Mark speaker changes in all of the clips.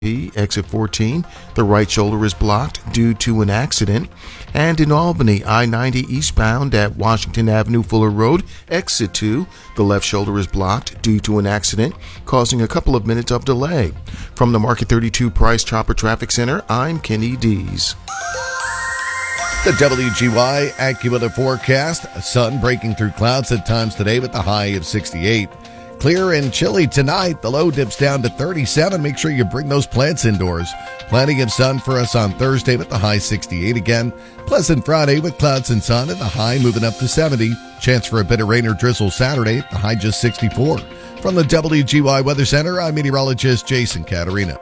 Speaker 1: Exit 14, the right shoulder is blocked due to an accident. And in Albany, I-90 eastbound at Washington Avenue Fuller Road, exit 2, the left shoulder is blocked due to an accident, causing a couple of minutes of delay. From the Market 32 Price Chopper Traffic Center, I'm Kenny Dees.
Speaker 2: The WGY AccuWeather forecast, sun breaking through clouds at times today with the high of 68. Clear and chilly tonight. The low dips down to 37. Make sure you bring those plants indoors. Plenty of sun for us on Thursday with the high 68 again. Pleasant Friday with clouds and sun and the high moving up to 70. Chance for a bit of rain or drizzle Saturday. The high just 64. From the WGY Weather Center, I'm meteorologist Jason Caterina.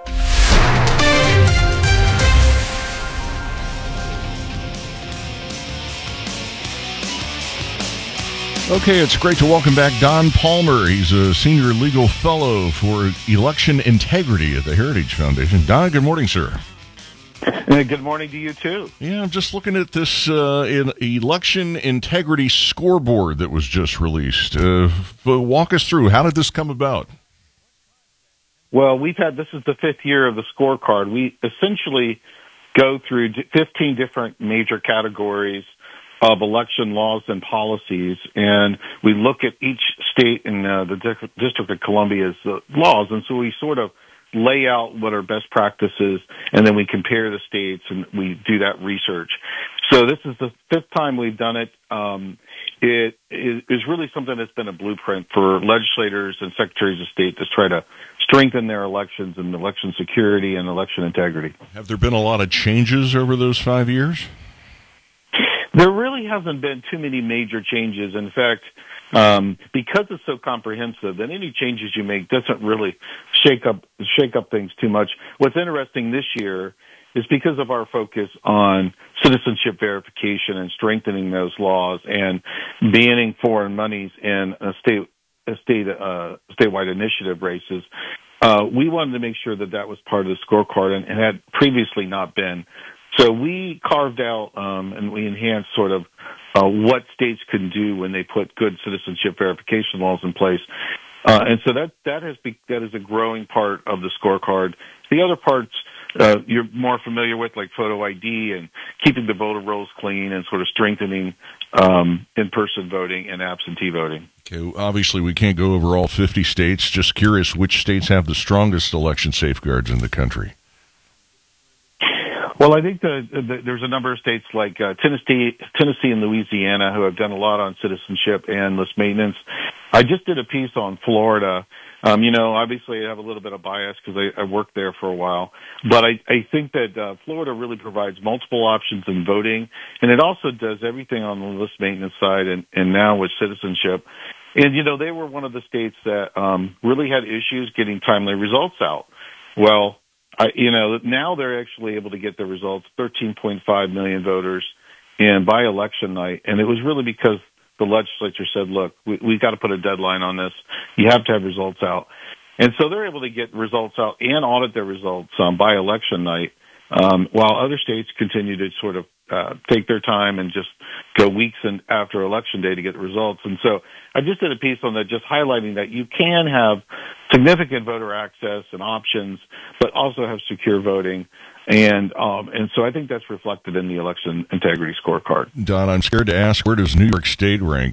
Speaker 3: Okay, it's great to welcome back Don Palmer. He's a senior legal fellow for election integrity at the Heritage Foundation. Don, good morning, sir.
Speaker 4: Good morning to you, too.
Speaker 3: Yeah, I'm just looking at this election integrity scoreboard that was just released. Walk us through. How did this come about?
Speaker 4: Well, this is the fifth year of the scorecard. We essentially go through 15 different major categories of election laws and policies, and we look at each state in the District of Columbia's laws, and so we sort of lay out what are best practices, and then we compare the states, and we do that research. So this is the fifth time we've done it. It is really something that's been a blueprint for legislators and secretaries of state to try to strengthen their elections and election security and election integrity.
Speaker 3: Have there been a lot of changes over those 5 years?
Speaker 4: There really hasn't been too many major changes. In fact, because it's so comprehensive, then any changes you make doesn't really shake up things too much. What's interesting this year is because of our focus on citizenship verification and strengthening those laws and banning foreign monies in statewide initiative races. We wanted to make sure that was part of the scorecard and had previously not been. So we carved out and we enhanced sort of what states can do when they put good citizenship verification laws in place. And so that is a growing part of the scorecard. The other parts you're more familiar with, like photo ID and keeping the voter rolls clean and sort of strengthening in-person voting and absentee voting.
Speaker 3: Okay, obviously we can't go over all 50 states. Just curious which states have the strongest election safeguards in the country.
Speaker 4: Well, I think there's a number of states like Tennessee and Louisiana who have done a lot on citizenship and list maintenance. I just did a piece on Florida. Obviously I have a little bit of bias because I worked there for a while. But I think that Florida really provides multiple options in voting, and it also does everything on the list maintenance side and now with citizenship. And, they were one of the states that really had issues getting timely results out. Well, now they're actually able to get the results, 13.5 million voters, and by election night. And it was really because the legislature said, look, we've got to put a deadline on this. You have to have results out. And so they're able to get results out and audit their results by election night, while other states continue to sort of take their time and just go weeks after election day to get the results. And so I just did a piece on that, just highlighting that you can have significant voter access and options, but also have secure voting. And so I think that's reflected in the election integrity scorecard.
Speaker 3: Don, I'm scared to ask, where does New York State rank?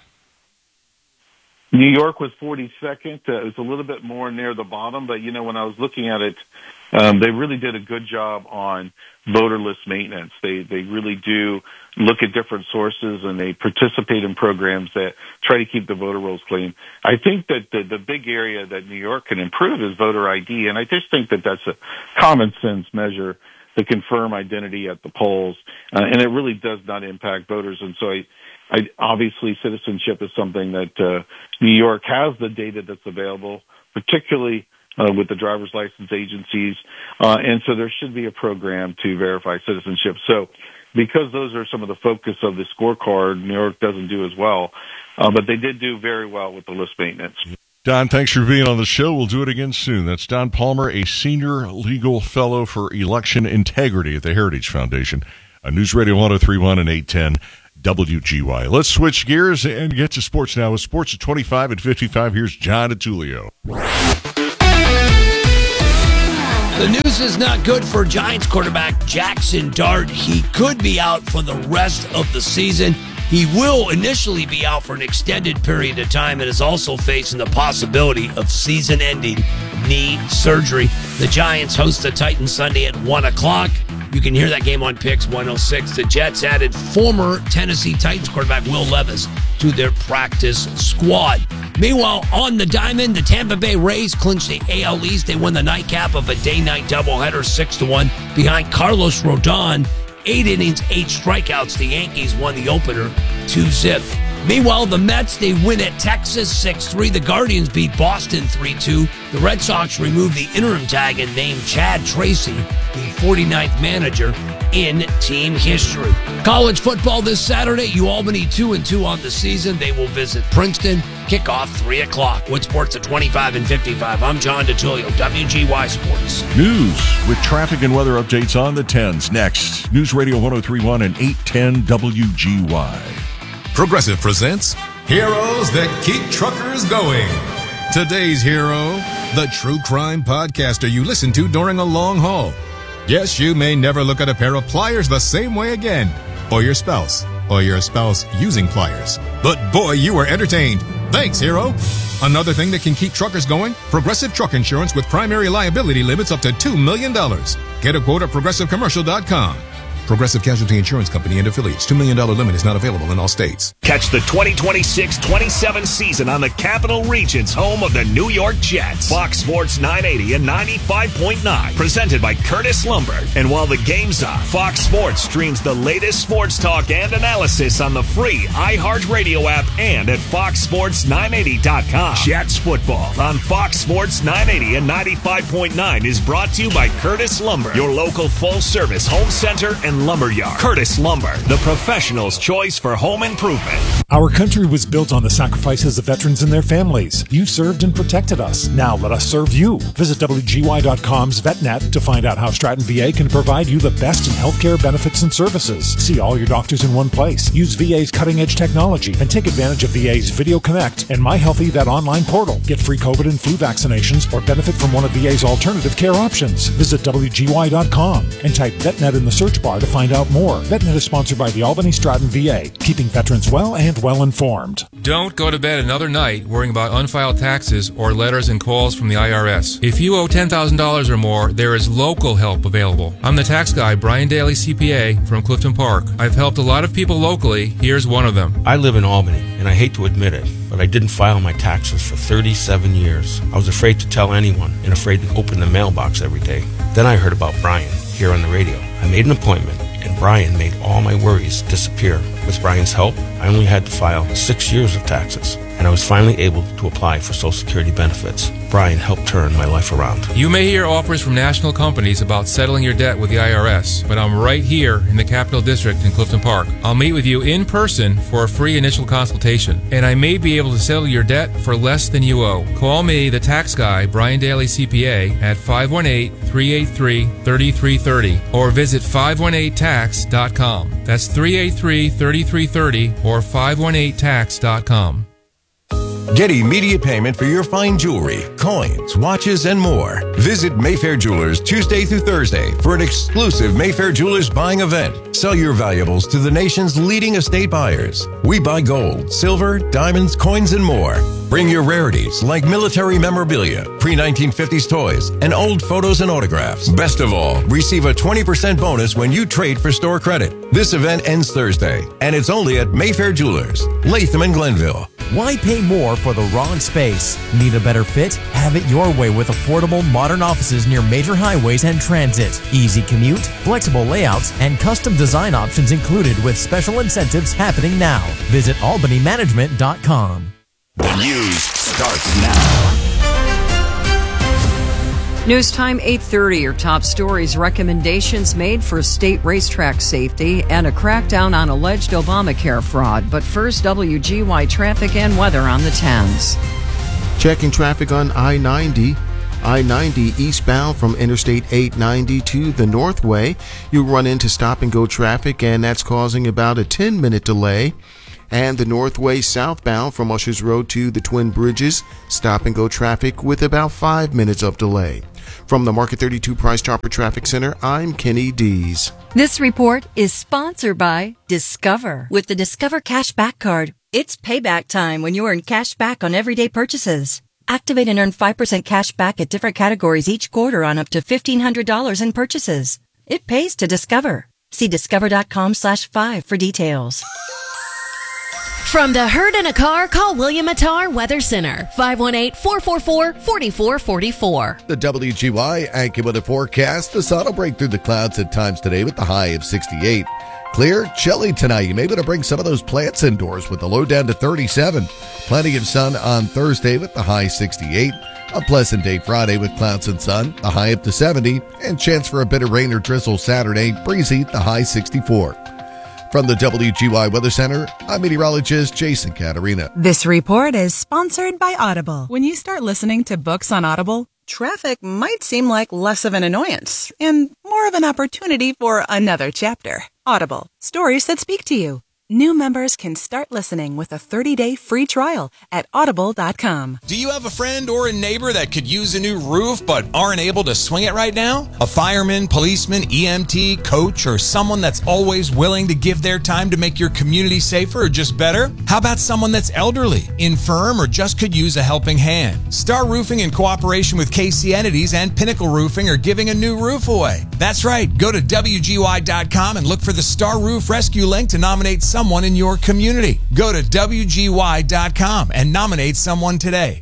Speaker 4: New York was 42nd. It was a little bit more near the bottom, but, when I was looking at it, they really did a good job on voter list maintenance. They really do look at different sources, and they participate in programs that try to keep the voter rolls clean. I think that the big area that New York can improve is voter ID, and I just think that that's a common sense measure to confirm identity at the polls, and it really does not impact voters. And so I obviously citizenship is something that New York has the data that's available, particularly with the driver's license agencies, and so there should be a program to verify citizenship. So because those are some of the focus of the scorecard, New York doesn't do as well, but they did do very well with the list maintenance.
Speaker 3: Don, thanks for being on the show. We'll do it again soon. That's Don Palmer, a senior legal fellow for election integrity at the Heritage Foundation. News Radio 103.1 and 810 WGY. Let's switch gears and get to sports now. With sports at 25 and 55, here's John DiTullio.
Speaker 5: The news is not good for Giants quarterback Jackson Dart. He could be out for the rest of the season. He will initially be out for an extended period of time and is also facing the possibility of season-ending knee surgery. The Giants host the Titans Sunday at 1 o'clock. You can hear that game on Picks 106. The Jets added former Tennessee Titans quarterback Will Levis to their practice squad. Meanwhile, on the diamond, the Tampa Bay Rays clinched the AL East. They won the nightcap of a day-night doubleheader 6-1 behind Carlos Rodon. 8 innings, 8 strikeouts. The Yankees won the opener 2-0. Meanwhile, the Mets, they win at Texas 6-3. The Guardians beat Boston 3-2. The Red Sox removed the interim tag and named Chad Tracy the 49th manager in team history. College football this Saturday. UAlbany 2-2 on the season. They will visit Princeton. Kickoff 3 o'clock. With sports at 25 and 55. I'm John DeTulio, WGY Sports.
Speaker 3: News with traffic and weather updates on the 10s next. News Radio 103.1 and 810 WGY.
Speaker 6: Progressive presents Heroes That Keep Truckers Going. Today's hero, the true crime podcaster you listen to during a long haul. Yes, you may never look at a pair of pliers the same way again, or your spouse using pliers. But boy, you were entertained. Thanks, hero. Another thing that can keep truckers going, Progressive Truck Insurance with primary liability limits up to $2 million. Get a quote at progressivecommercial.com. Progressive Casualty Insurance Company and affiliates. $2 million limit is not available in all states.
Speaker 7: Catch the 2026-27 season on the Capital Region's home of the New York Jets. Fox Sports 980 and 95.9. Presented by Curtis Lumber. And while the game's on, Fox Sports streams the latest sports talk and analysis on the free iHeartRadio app and at foxsports980.com. Jets football on Fox Sports 980 and 95.9 is brought to you by Curtis Lumber, your local full-service home center and lumberyard. Curtis Lumber, the professional's choice for home improvement.
Speaker 8: Our country was built on the sacrifices of veterans and their families. You served and protected us. Now let us serve you. Visit WGY.com's VetNet to find out how Stratton VA can provide you the best in healthcare benefits and services. See all your doctors in one place. Use VA's cutting-edge technology and take advantage of VA's Video Connect and My Healthy Vet online portal. Get free COVID and flu vaccinations or benefit from one of VA's alternative care options. Visit WGY.com and type VetNet in the search bar to find out more. VetNet is sponsored by the Albany Stratton VA, keeping veterans well and well informed.
Speaker 9: Don't go to bed another night worrying about unfiled taxes or letters and calls from the IRS. If you owe $10,000 or more, there is local help available. I'm the tax guy, Brian Daly, CPA from Clifton Park. I've helped a lot of people locally. Here's one of them.
Speaker 10: I live in Albany, and I hate to admit it, but I didn't file my taxes for 37 years. I was afraid to tell anyone and afraid to open the mailbox every day. Then I heard about Brian here on the radio. I made an appointment, and Brian made all my worries disappear. With Brian's help, I only had to file 6 years of taxes, and I was finally able to apply for Social Security benefits. Brian helped turn my life around.
Speaker 9: You may hear offers from national companies about settling your debt with the IRS, but I'm right here in the Capital District in Clifton Park. I'll meet with you in person for a free initial consultation, and I may be able to settle your debt for less than you owe. Call me, the tax guy, Brian Daly, CPA, at 518-383-3330, or visit 518tax.com. That's 383-3330 or 518tax.com.
Speaker 11: Get immediate payment for your fine jewelry, coins, watches, and more. Visit Mayfair Jewelers Tuesday through Thursday for an exclusive Mayfair Jewelers buying event. Sell your valuables to the nation's leading estate buyers. We buy gold, silver, diamonds, coins, and more. Bring your rarities like military memorabilia, pre-1950s toys, and old photos and autographs. Best of all, receive a 20% bonus when you trade for store credit. This event ends Thursday, and it's only at Mayfair Jewelers, Latham and Glenville.
Speaker 12: Why pay more for the wrong space? Need a better fit? Have it your way with affordable, modern offices near major highways and transit. Easy commute, flexible layouts, and custom design options included with special incentives happening now. Visit albanymanagement.com.
Speaker 13: The news starts now.
Speaker 14: News time 8:30. Your top stories: recommendations made for state racetrack safety and a crackdown on alleged Obamacare fraud. But first, WGY traffic and weather on the 10s.
Speaker 1: Checking traffic on I-90. I-90 eastbound from Interstate 890 to the Northway. You run into stop-and-go traffic, and that's causing about a 10-minute delay. And the Northway southbound from Ushers Road to the Twin Bridges, stop-and-go traffic with about 5 minutes of delay. From the Market 32 Price Chopper Traffic Center, I'm Kenny Dees.
Speaker 15: This report is sponsored by Discover. With the Discover Cashback Card, it's payback time when you earn cash back on everyday purchases. Activate and earn 5% cash back at different categories each quarter on up to $1,500 in purchases. It pays to Discover. See discover.com/5 for details.
Speaker 16: From the herd in a car, call William Attar Weather Center, 518-444-4444.
Speaker 2: The WGY AccuWeather forecast. The sun will break through the clouds at times today with the high of 68. Clear, chilly tonight. You may be able to bring some of those plants indoors with the low down to 37. Plenty of sun on Thursday with the high 68. A pleasant day Friday with clouds and sun, the high up to 70. And chance for a bit of rain or drizzle Saturday, breezy, the high 64. From the WGY Weather Center, I'm meteorologist Jason Caterina.
Speaker 17: This report is sponsored by Audible. When you start listening to books on Audible, traffic might seem like less of an annoyance and more of an opportunity for another chapter. Audible, stories that speak to you. New members can start listening with a 30-day free trial at audible.com.
Speaker 18: Do you have a friend or a neighbor that could use a new roof but aren't able to swing it right now? A fireman, policeman, EMT, coach, or someone that's always willing to give their time to make your community safer or just better? How about someone that's elderly, infirm, or just could use a helping hand? Star Roofing, in cooperation with KC Entities and Pinnacle Roofing, are giving a new roof away. That's right. Go to WGY.com and look for the Star Roof Rescue link to nominate someone in your community. Go to WGY.com and nominate someone today.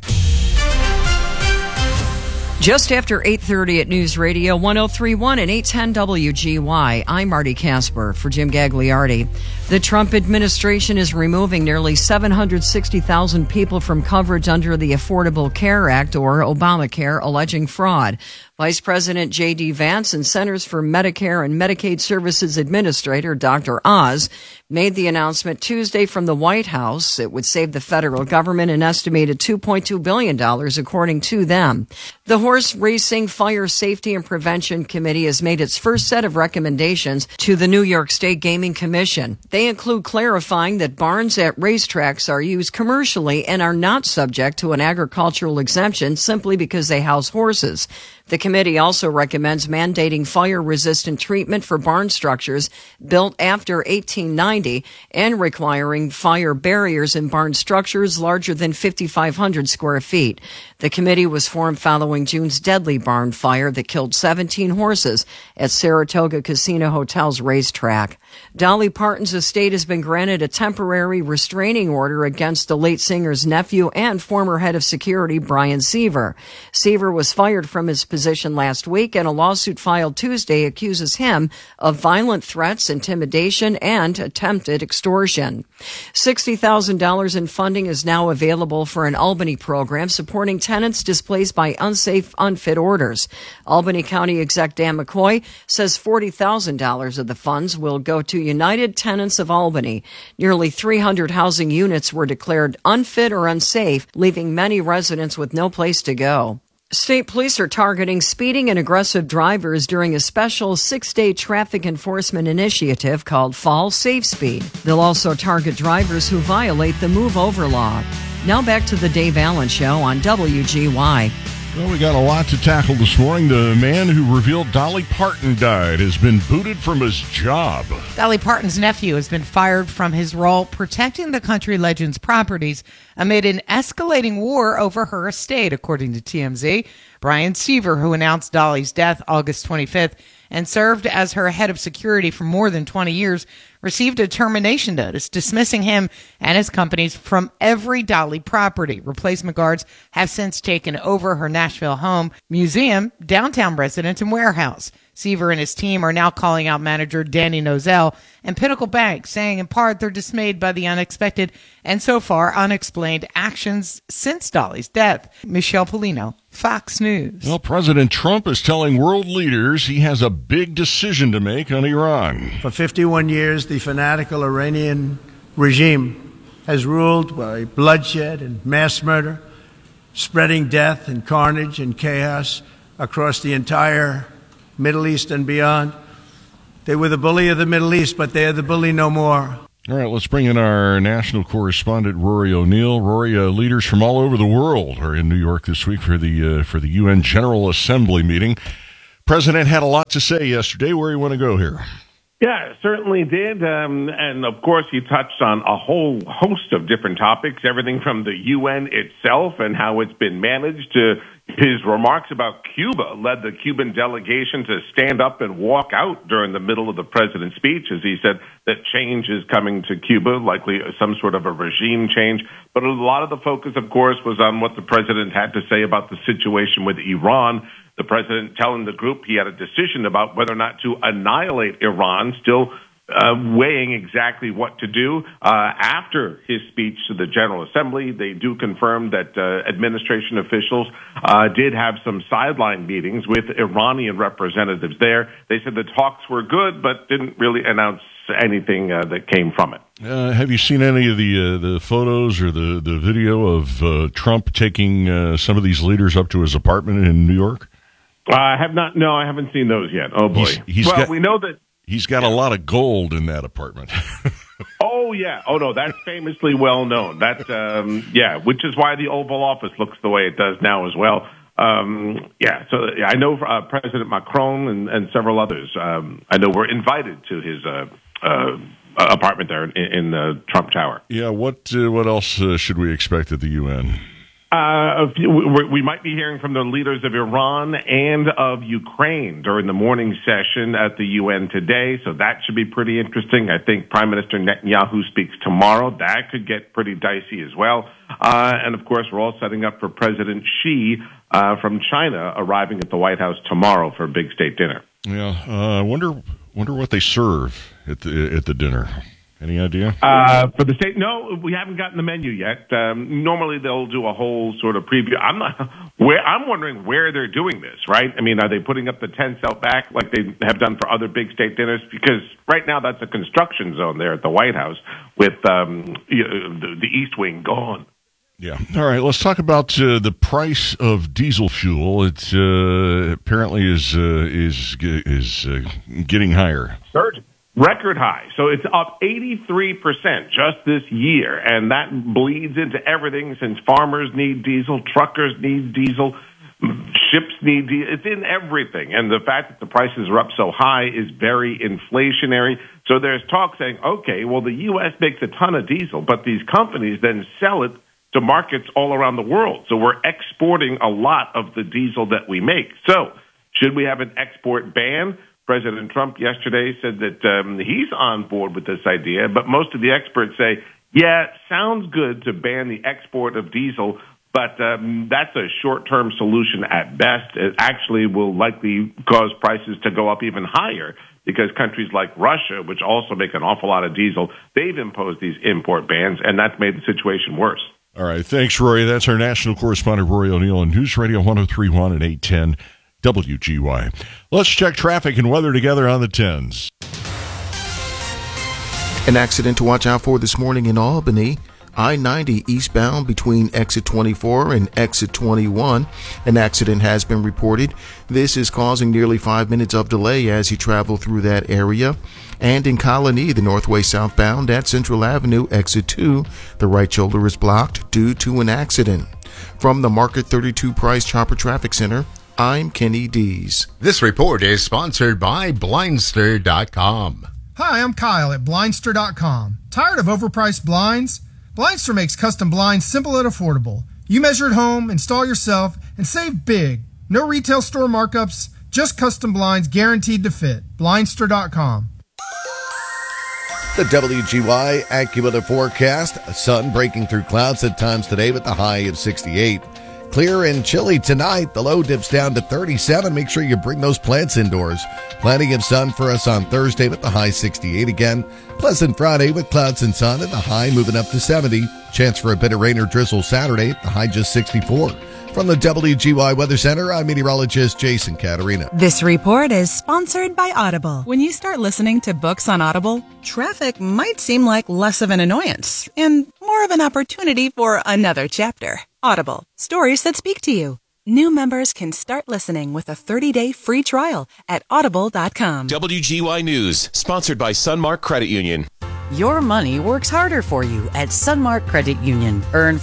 Speaker 14: Just after 8:30 at News Radio 103.1 and 810 WGY, I'm Marty Casper for Jim Gagliardi. The Trump administration is removing nearly 760,000 people from coverage under the Affordable Care Act, or Obamacare, alleging fraud. Vice President J.D. Vance and Centers for Medicare and Medicaid Services Administrator Dr. Oz made the announcement Tuesday from the White House. It would save the federal government an estimated $2.2 billion, according to them. The Horse Racing Fire Safety and Prevention Committee has made its first set of recommendations to the New York State Gaming Commission. They include clarifying that barns at racetracks are used commercially and are not subject to an agricultural exemption simply because they house horses. The committee also recommends mandating fire-resistant treatment for barn structures built after 1890 and requiring fire barriers in barn structures larger than 5,500 square feet. The committee was formed following June's deadly barn fire that killed 17 horses at Saratoga Casino Hotel's racetrack. Dolly Parton's estate has been granted a temporary restraining order against the late singer's nephew and former head of security, Brian Seaver. Seaver was fired from his position last week, and a lawsuit filed Tuesday accuses him of violent threats, intimidation, and attempted extortion. $60,000 in funding is now available for an Albany program supporting tenants displaced by unsafe, unfit orders. Albany County Exec Dan McCoy says $40,000 of the funds will go to United Tenants of Albany. Nearly 300 housing units were declared unfit or unsafe, leaving many residents with no place to go. State police are targeting speeding and aggressive drivers during a special 6-day traffic enforcement initiative called Fall Safe Speed. They'll also target drivers who violate the Move Over law. Now back to the Dave Allen Show on WGY.
Speaker 3: Well, we got a lot to tackle this morning. The man who revealed Dolly Parton died has been booted from his job.
Speaker 19: Dolly Parton's nephew has been fired from his role protecting the country legend's properties amid an escalating war over her estate, according to TMZ. Brian Seaver, who announced Dolly's death August 25th and served as her head of security for more than 20 years, received a termination notice dismissing him and his companies from every Dolly property. Replacement guards have since taken over her Nashville home, museum, downtown residence, and warehouse. Seaver and his team are now calling out manager Danny Nozell and Pinnacle Bank, saying in part they're dismayed by the unexpected and so far unexplained actions since Dolly's death. Michelle Polino, Fox News.
Speaker 3: Well, President Trump is telling world leaders he has a big decision to make on Iran.
Speaker 20: For 51 years, the fanatical Iranian regime has ruled by bloodshed and mass murder, spreading death and carnage and chaos across the entire Middle East and beyond. They were the bully of the Middle East, but they are the bully no more.
Speaker 3: All right, let's bring in our national correspondent, Rory O'Neill. Rory, leaders from all over the world are in New York this week for the UN General Assembly meeting. President had a lot to say yesterday. Where do you want to go here?
Speaker 21: Yeah, certainly did. And of course, he touched on a whole host of different topics, everything from the UN itself and how it's been managed to his remarks about Cuba led the Cuban delegation to stand up and walk out during the middle of the president's speech, as he said that change is coming to Cuba, likely some sort of a regime change. But a lot of the focus, of course, was on what the president had to say about the situation with Iran. The president telling the group he had a decision about whether or not to annihilate Iran, still weighing exactly what to do. After his speech to the General Assembly, they do confirm that administration officials did have some sideline meetings with Iranian representatives there. They said the talks were good, but didn't really announce anything that came from it.
Speaker 3: Have you seen any of the photos or the video of Trump taking some of these leaders up to his apartment in New York?
Speaker 21: I have not. No, I haven't seen those yet. Oh, boy. We know that
Speaker 3: he's got a lot of gold in that apartment.
Speaker 21: Oh, yeah. Oh, no, that's famously well known. That's, which is why the Oval Office looks the way it does now as well. So I know President Macron and several others, I know were invited to his apartment there in the Trump Tower.
Speaker 3: Yeah, what else should we expect at the UN?
Speaker 21: We might be hearing from the leaders of Iran and of Ukraine during the morning session at the UN today, so that should be pretty interesting. I think Prime Minister Netanyahu speaks tomorrow. That could get pretty dicey as well. And, of course, we're all setting up for President Xi from China arriving at the White House tomorrow for a big state dinner.
Speaker 3: Yeah, I wonder what they serve at the dinner. Any idea?
Speaker 21: For the state, no, we haven't gotten the menu yet. Normally they'll do a whole sort of preview. I'm wondering where they're doing this, right? I mean, are they putting up the tents out back like they have done for other big state dinners? Because right now that's a construction zone there at the White House with the East Wing gone.
Speaker 3: Yeah. All right. Let's talk about the price of diesel fuel. It apparently is getting higher.
Speaker 21: Surging. Record high. So it's up 83% just this year, and that bleeds into everything since farmers need diesel, truckers need diesel, ships need diesel. It's in everything. And the fact that the prices are up so high is very inflationary. So there's talk saying, okay, well, the U.S. makes a ton of diesel, but these companies then sell it to markets all around the world. So we're exporting a lot of the diesel that we make. So should we have an export ban? President Trump yesterday said that he's on board with this idea, but most of the experts say, yeah, it sounds good to ban the export of diesel, but that's a short-term solution at best. It actually will likely cause prices to go up even higher because countries like Russia, which also make an awful lot of diesel, they've imposed these import bans, and that's made the situation worse.
Speaker 3: All right. Thanks, Rory. That's our national correspondent, Rory O'Neill, on News Radio 103.1 and 810. WGY. Let's check traffic and weather together on the 10s.
Speaker 1: An accident to watch out for this morning in Albany. I-90 eastbound between exit 24 and exit 21. An accident has been reported. This is causing nearly 5 minutes of delay as you travel through that area. And in Colony, the northway southbound at Central Avenue, exit 2, the right shoulder is blocked due to an accident. From the Market 32 Price Chopper Traffic Center, I'm Kenny Dees.
Speaker 22: This report is sponsored by Blindster.com.
Speaker 23: Hi, I'm Kyle at Blindster.com. Tired of overpriced blinds? Blindster makes custom blinds simple and affordable. You measure at home, install yourself, and save big. No retail store markups, just custom blinds guaranteed to fit. Blindster.com.
Speaker 2: The WGY AccuWeather forecast. Sun breaking through clouds at times today with the high of 68. Clear and chilly tonight. The low dips down to 37. Make sure you bring those plants indoors. Plenty of sun for us on Thursday with the high 68 again. Pleasant Friday with clouds and sun and the high moving up to 70. Chance for a bit of rain or drizzle Saturday. The high just 64. From the WGY Weather Center, I'm meteorologist Jason Caterina.
Speaker 17: This report is sponsored by Audible. When you start listening to books on Audible, traffic might seem like less of an annoyance and more of an opportunity for another chapter. Audible, stories that speak to you. New members can start listening with a 30-day free trial at audible.com.
Speaker 24: WGY News, sponsored by Sunmark Credit Union.
Speaker 4: Your money works harder for you at Sunmark Credit Union. Earn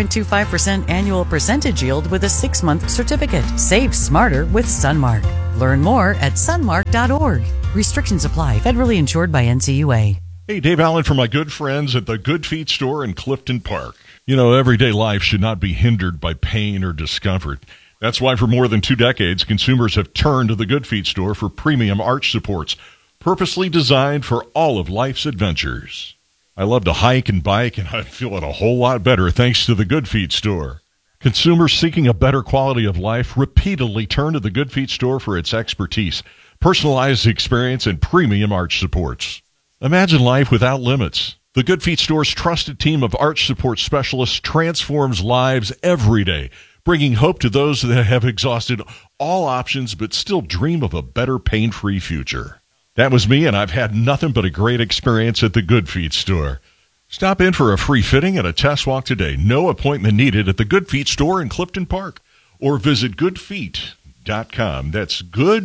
Speaker 4: 4.25% annual percentage yield with a 6-month certificate. Save smarter with Sunmark. Learn more at sunmark.org. Restrictions apply. Federally insured by NCUA.
Speaker 3: Hey, Dave Allen for my good friends at the Good Feet store in Clifton Park. You know, everyday life should not be hindered by pain or discomfort. That's why for more than 2 decades, consumers have turned to the Good Feet store for premium arch supports, purposely designed for all of life's adventures. I love to hike and bike, and I'm feeling a whole lot better thanks to the Good Feet store. Consumers seeking a better quality of life repeatedly turn to the Good Feet store for its expertise, personalized experience, and premium arch supports. Imagine life without limits. The Good Feet store's trusted team of arch support specialists transforms lives every day, bringing hope to those that have exhausted all options but still dream of a better pain-free future. That was me, and I've had nothing but a great experience at the Good Feet store. Stop in for a free fitting and a test walk today. No appointment needed at the Good Feet store in Clifton Park. Or visit goodfeet.com. That's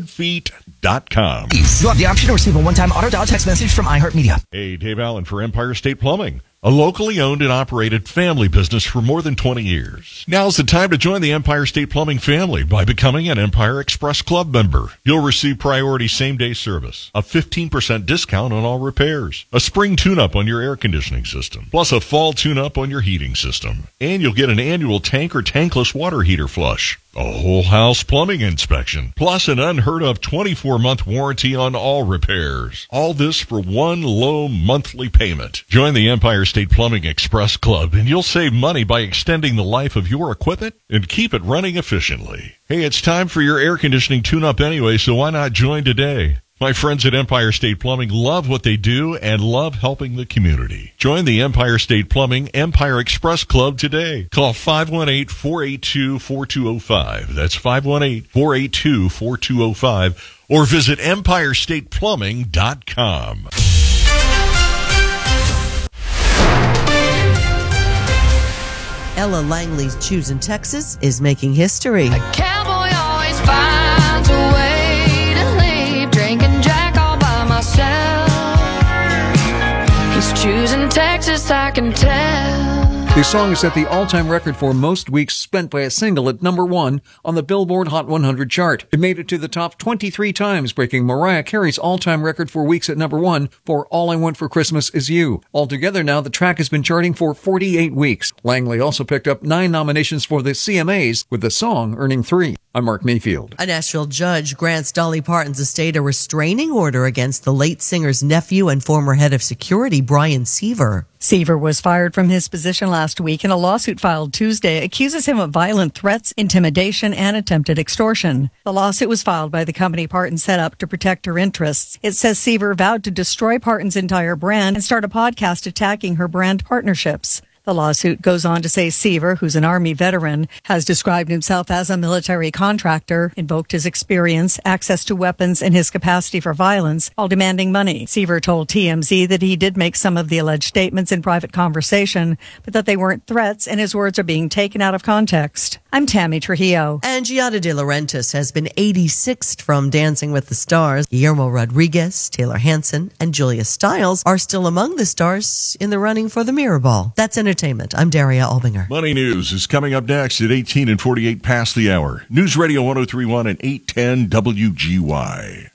Speaker 3: goodfeet.com.
Speaker 5: You have the option to receive a one-time auto-dial text message from iHeartMedia.
Speaker 3: Hey, Dave Allen for Empire State Plumbing, a locally owned and operated family business for more than 20 years. Now's the time to join the Empire State Plumbing family by becoming an Empire Express Club member. You'll receive priority same-day service, a 15% discount on all repairs, a spring tune-up on your air conditioning system, plus a fall tune-up on your heating system. And you'll get an annual tank or tankless water heater flush, a whole house plumbing inspection, plus an unheard of 24-month warranty on all repairs. All this for one low monthly payment. Join the Empire State Plumbing Express Club, and you'll save money by extending the life of your equipment and keep it running efficiently. Hey, it's time for your air conditioning tune-up anyway, so why not join today? My friends at Empire State Plumbing love what they do and love helping the community. Join the Empire State Plumbing Empire Express Club today. Call 518-482-4205. That's 518-482-4205. Or visit EmpireStatePlumbing.com.
Speaker 6: Ella Langley's Choosing Texas is making history.
Speaker 24: A cowboy always finds a way to leave, drinking Jack all by myself. He's choosing Texas, I can tell.
Speaker 25: The song set the all-time record for most weeks spent by a single at number 1 on the Billboard Hot 100 chart. It made it to the top 23 times, breaking Mariah Carey's all-time record for weeks at number 1 for All I Want for Christmas Is You. Altogether now, the track has been charting for 48 weeks. Langley also picked up 9 nominations for the CMAs, with the song earning 3. I'm Mark Mayfield.
Speaker 6: A Nashville judge grants Dolly Parton's estate a restraining order against the late singer's nephew and former head of security, Brian Seaver.
Speaker 26: Seaver was fired from his position last week, and a lawsuit filed Tuesday accuses him of violent threats, intimidation, and attempted extortion. The lawsuit was filed by the company Parton set up to protect her interests. It says Seaver vowed to destroy Parton's entire brand and start a podcast attacking her brand partnerships. The lawsuit goes on to say Seaver, who's an Army veteran, has described himself as a military contractor, invoked his experience, access to weapons, and his capacity for violence while demanding money. Seaver told TMZ that he did make some of the alleged statements in private conversation, but that they weren't threats and his words are being taken out of context. I'm Tammy Trujillo.
Speaker 6: And Giada De Laurentiis has been 86th from Dancing with the Stars. Guillermo Rodriguez, Taylor Hanson, and Julia Stiles are still among the stars in the running for the Mirror Ball. That's entertainment. I'm Daria Albinger.
Speaker 3: Money News is coming up next at 18 and 48 past the hour. News Radio 1031 and 810 WGY.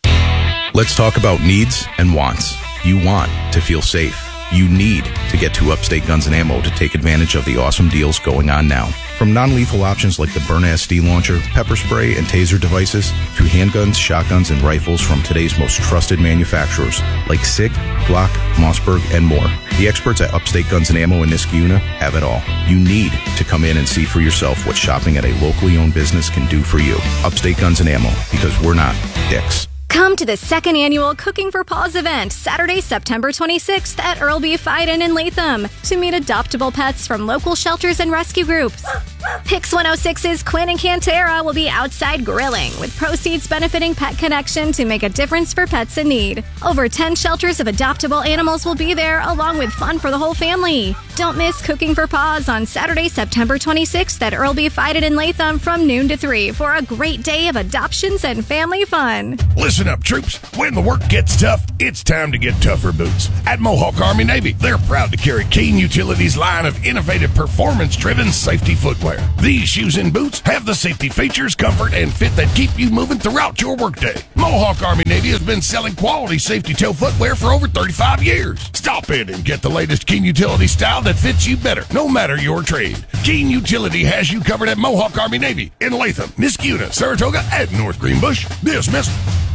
Speaker 27: Let's talk about needs and wants. You want to feel safe. You need to get to Upstate Guns and Ammo to take advantage of the awesome deals going on now. From non-lethal options like the Byrna SD launcher, pepper spray, and taser devices, to handguns, shotguns, and rifles from today's most trusted manufacturers like SIG, Glock, Mossberg, and more. The experts at Upstate Guns and Ammo in Niskayuna have it all. You need to come in and see for yourself what shopping at a locally owned business can do for you. Upstate Guns and Ammo, because we're not dicks.
Speaker 28: Come to the second annual Cooking for Paws event, Saturday, September 26th at Earl Beef Iden in Latham, to meet adoptable pets from local shelters and rescue groups. Pix 106's Quinn and Cantera will be outside grilling, with proceeds benefiting Pet Connection to make a difference for pets in need. Over 10 shelters of adoptable animals will be there, along with fun for the whole family. Don't miss Cooking for Paws on Saturday, September 26th at Earl B. Fided in Latham from noon to 3 for a great day of adoptions and family fun.
Speaker 7: Listen up, troops. When the work gets tough, it's time to get tougher boots. At Mohawk Army Navy, they're proud to carry Keen Utilities' line of innovative performance-driven safety footwear. These shoes and boots have the safety features, comfort, and fit that keep you moving throughout your workday. Mohawk Army Navy has been selling quality safety toe footwear for over 35 years. Stop in and get the latest Keen Utility style that fits you better, no matter your trade. Keen Utility has you covered at Mohawk Army Navy in Latham, Niskuna, Saratoga, and North Greenbush. Dismissed.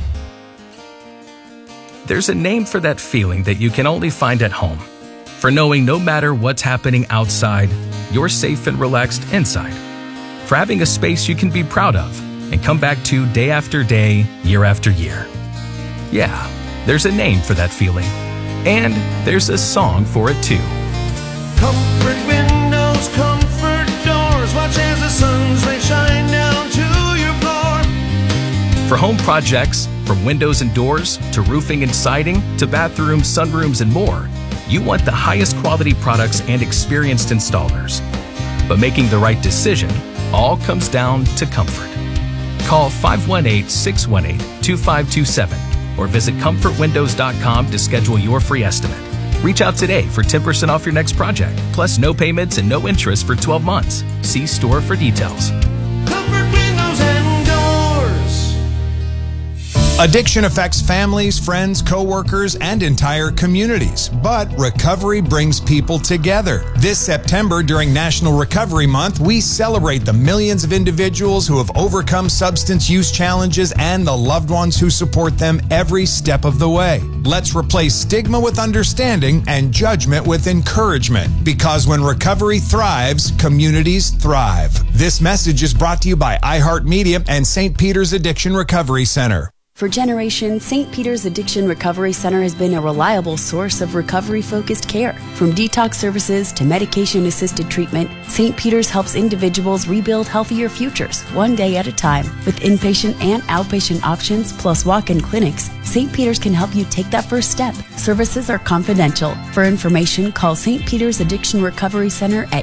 Speaker 8: There's a name for that feeling that you can only find at home. For knowing no matter what's happening outside, you're safe and relaxed inside. For having a space you can be proud of and come back to day after day, year after year. Yeah, there's a name for that feeling. And there's a song for it too.
Speaker 9: Comfort windows, comfort doors. Watch as the sun's rays shine down to your floor.
Speaker 8: For home projects, from windows and doors to roofing and siding to bathrooms, sunrooms, and more, you want the highest quality products and experienced installers. But making the right decision all comes down to comfort. Call 518-618-2527 or visit comfortwindows.com to schedule your free estimate. Reach out today for 10% off your next project, plus no payments and no interest for 12 months. See store for details.
Speaker 9: Comfort windows and doors.
Speaker 18: Addiction affects families, friends, coworkers, and entire communities. But recovery brings people together. This September, during National Recovery Month, we celebrate the millions of individuals who have overcome substance use challenges and the loved ones who support them every step of the way. Let's replace stigma with understanding and judgment with encouragement. Because when recovery thrives, communities thrive. This message is brought to you by iHeartMedia and St. Peter's Addiction Recovery Center.
Speaker 10: For generations, St. Peter's Addiction Recovery Center has been a reliable source of recovery-focused care. From detox services to medication-assisted treatment, St. Peter's helps individuals rebuild healthier futures, one day at a time. With inpatient and outpatient options, plus walk-in clinics, St. Peter's can help you take that first step. Services are confidential. For information, call St. Peter's Addiction Recovery Center at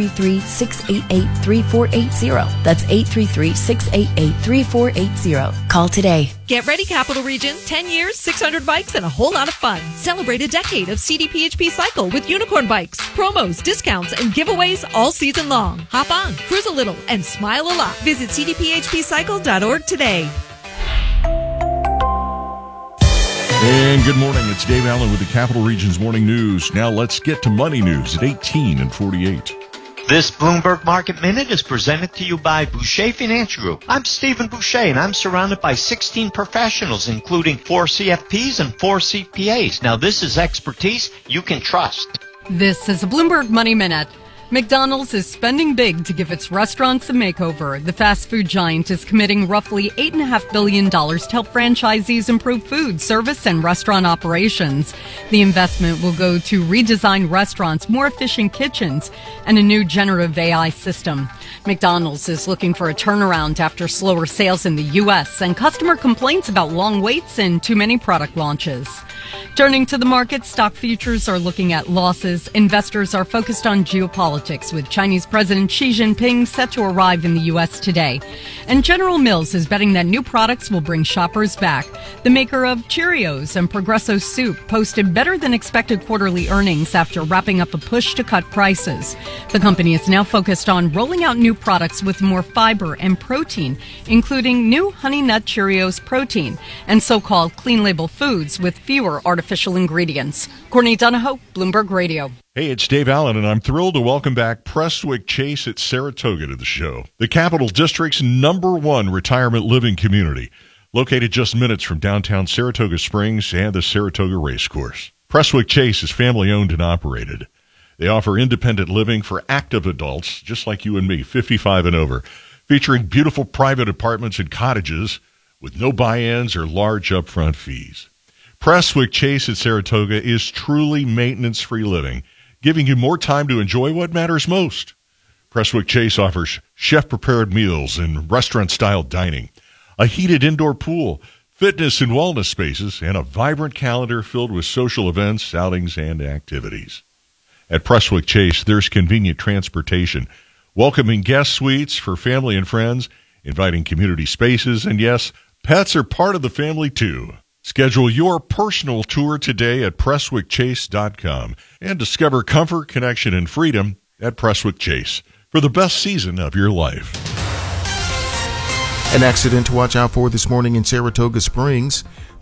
Speaker 10: 833-688-3480. That's 833-688-3480. Call today.
Speaker 11: Get ready, Capital Region. 10 years, 600 bikes, and a whole lot of fun. Celebrate a decade of CDPHP Cycle with unicorn bikes, promos, discounts, and giveaways all season long. Hop on, cruise a little, and smile a lot. Visit cdphpcycle.org today.
Speaker 3: And good morning. It's Dave Allen with the Capital Region's Morning News. Now let's get to money news at 18 and 48.
Speaker 12: This Bloomberg Market Minute is presented to you by Boucher Financial Group. I'm Stephen Boucher, and I'm surrounded by 16 professionals, including 4 CFPs and 4 CPAs. Now, this is expertise you can trust.
Speaker 13: This is a Bloomberg Money Minute. McDonald's is spending big to give its restaurants a makeover. The fast food giant is committing roughly $8.5 billion to help franchisees improve food, service, and restaurant operations. The investment will go to redesigned restaurants, more efficient kitchens, and a new generative AI system. McDonald's is looking for a turnaround after slower sales in the U.S. and customer complaints about long waits and too many product launches. Turning to the market, stock futures are looking at losses. Investors are focused on geopolitics, with Chinese President Xi Jinping set to arrive in the U.S. today. And General Mills is betting that new products will bring shoppers back. The maker of Cheerios and Progresso Soup posted better than expected quarterly earnings after wrapping up a push to cut prices. The company is now focused on rolling out new products with more fiber and protein, including new Honey Nut Cheerios protein and so-called clean label foods with fewer artificial ingredients. Courtney Donahoe, Bloomberg Radio.
Speaker 3: Hey, it's Dave Allen, and I'm thrilled to welcome back Prestwick Chase at Saratoga to the show. The Capital District's #1 retirement living community, located just minutes from downtown Saratoga Springs and the Saratoga Racecourse. Prestwick Chase is family-owned and operated. They offer independent living for active adults, just like you and me, 55 and over, featuring beautiful private apartments and cottages with no buy-ins or large upfront fees. Prestwick Chase at Saratoga is truly maintenance-free living, giving you more time to enjoy what matters most. Prestwick Chase offers chef-prepared meals and restaurant-style dining, a heated indoor pool, fitness and wellness spaces, and a vibrant calendar filled with social events, outings, and activities. At Prestwick Chase, there's convenient transportation, welcoming guest suites for family and friends, inviting community spaces, and yes, pets are part of the family too. Schedule your personal tour today at PrestwickChase.com and discover comfort, connection, and freedom at Prestwick Chase for the best season of your life.
Speaker 1: An accident to watch out for this morning in Saratoga Springs.